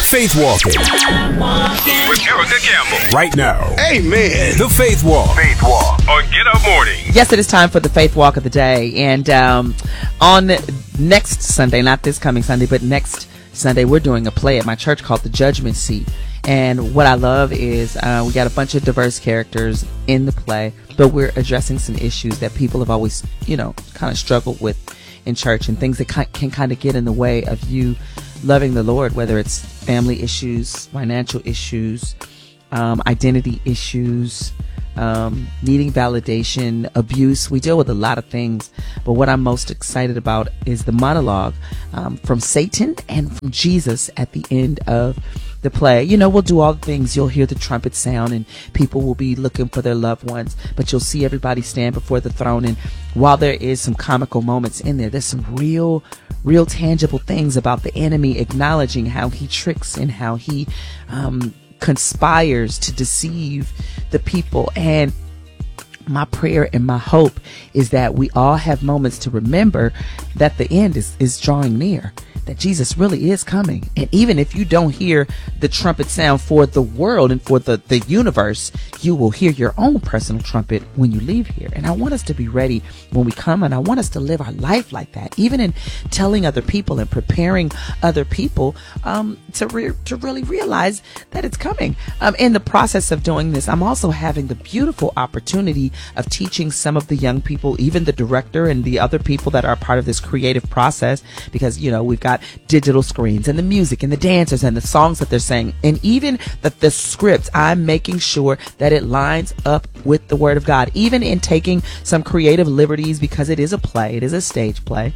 Faith Walking with Erica Campbell. Right now. Amen. The Faith Walk. Faith Walk on Get Up Morning. Yes, it is time for the Faith Walk of the day. And on next Sunday, not this coming Sunday, but next Sunday, we're doing a play at my church called The Judgment Seat. And what I love is we got a bunch of diverse characters in the play, but we're addressing some issues that people have always, kind of struggled with in church, and things that can kind of get in the way of you loving the Lord, whether it's family issues, financial issues, identity issues, needing validation, abuse. We deal with a lot of things, but what I'm most excited about is the monologue from Satan and from Jesus at the end of the play. We'll do all the things. You'll hear the trumpet sound and people will be looking for their loved ones, but you'll see everybody stand before the throne. And while there is some comical moments in there, there's some real tangible things about the enemy, acknowledging how he tricks and how he conspires to deceive the people. And my prayer and my hope is that we all have moments to remember that the end is drawing near, that Jesus really is coming. And even if you don't hear the trumpet sound for the world and for the universe, you will hear your own personal trumpet when you leave here. And I want us to be ready when we come, and I want us to live our life like that, even in telling other people and preparing other people to really realize that it's coming. In the process of doing this, I'm also having the beautiful opportunity of teaching some of the young people, even the director and the other people that are part of this creative process, because we've got digital screens and the music and the dancers and the songs that they're saying, and even the script. I'm making sure that it lines up with the Word of God, even in taking some creative liberties, because it is a play, it is a stage play.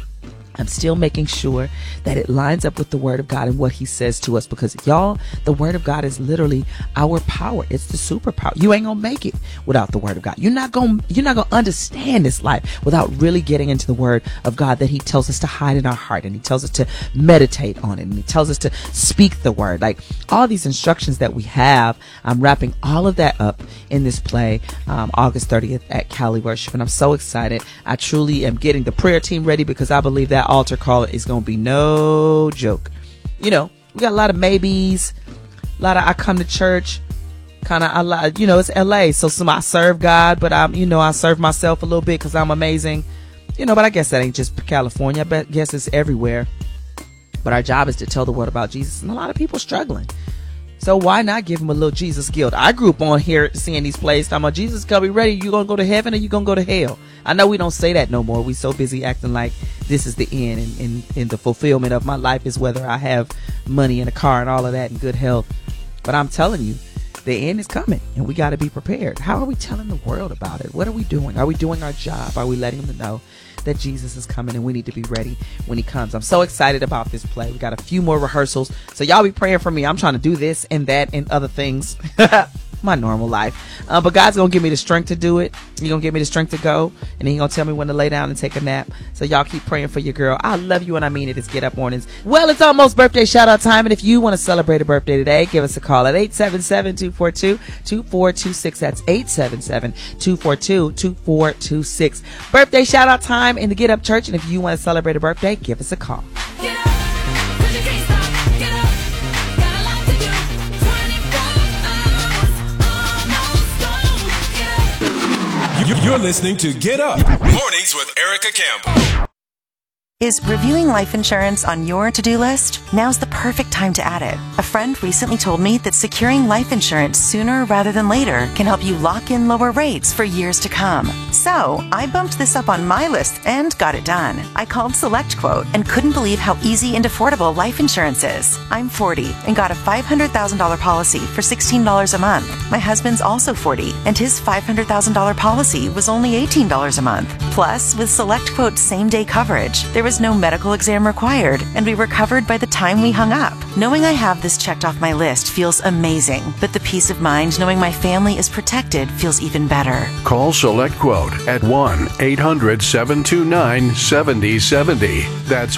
I'm still making sure that it lines up with the Word of God and what He says to us, because y'all, the Word of God is literally our power. It's the superpower. You ain't gonna make it without the Word of God. You're not gonna understand this life without really getting into the Word of God that He tells us to hide in our heart, and He tells us to meditate on it, and He tells us to speak the Word. Like all these instructions that we have, I'm wrapping all of that up in this play, August 30th at Cali Worship, and I'm so excited. I truly am getting the prayer team ready, because I believe that altar call is going to be no joke. We got a lot of maybes, a lot of I come to church, kind of, it's LA, so I serve God, but I serve myself a little bit because I'm amazing, but I guess that ain't just California. I guess it's everywhere. But our job is to tell the word about Jesus, and a lot of people struggling. So why not give them a little Jesus guilt? I grew up on here seeing these plays talking about Jesus, come be ready. You gonna go to heaven or you gonna go to hell? I know we don't say that no more. We so busy acting like this is the end, and the fulfillment of my life is whether I have money and a car and all of that and good health. But I'm telling you, the end is coming, and we got to be prepared. How are we telling the world about it? What are we doing? Are we doing our job? Are we letting them know that Jesus is coming, and we need to be ready when He comes? I'm so excited about this play. We got a few more rehearsals, so y'all be praying for me. I'm trying to do this and that and other things. My normal life, but God's gonna give me the strength to do it. He's gonna give me the strength to go, and He's gonna tell me when to lay down and take a nap. So y'all keep praying for your girl. I love you, and I mean it. It's Get Up Mornings. Well, it's almost birthday shout out time, and if you want to celebrate a birthday today, give us a call at 877-242-2426. That's 877-242-2426. Birthday shout out time in the Get Up Church, and if you want to celebrate a birthday, give us a call. You're listening to Get Up Mornings with Erica Campbell. Is reviewing life insurance on your to-do list? Now's the perfect time to add it. A friend recently told me that securing life insurance sooner rather than later can help you lock in lower rates for years to come. So I bumped this up on my list and got it done. I called SelectQuote and couldn't believe how easy and affordable life insurance is. I'm 40 and got a $500,000 policy for $16 a month. My husband's also 40 and his $500,000 policy was only $18 a month. Plus, with SelectQuote's same-day coverage, there was no medical exam required, and we were covered by the time we hung up. Knowing I have this checked off my list feels amazing, but the peace of mind knowing my family is protected feels even better. Call SelectQuote at 1-800-729-7070. That's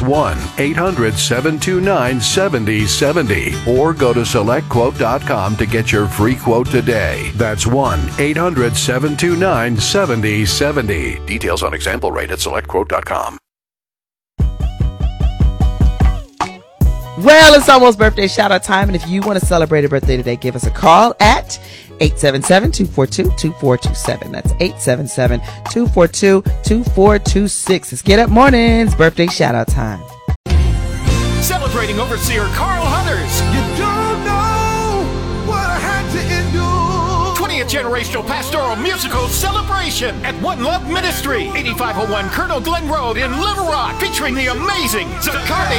1-800-729-7070. Or go to SelectQuote.com to get your free quote today. That's 1-800-729-7070. Details on example rate at SelectQuote.com. Well, it's almost birthday shout out time. And if you want to celebrate a birthday today, give us a call at 877-242-2427. That's 877-242-2426. It's Get Up Mornings birthday shout out time. Celebrating Overseer Carl Hunters. You don't know what I had to endure. 20th Generational Pastoral Musical Celebration at One Love Ministry, 8501 Colonel Glenn Road in Little Rock, featuring the amazing Zacardi